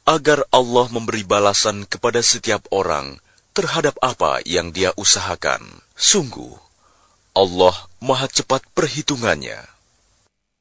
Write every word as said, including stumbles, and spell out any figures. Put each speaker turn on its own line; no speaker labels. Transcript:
agar Allah memberi balasan kepada setiap orang terhadap apa yang dia usahakan. Sungguh, Allah Maha Cepat perhitungannya.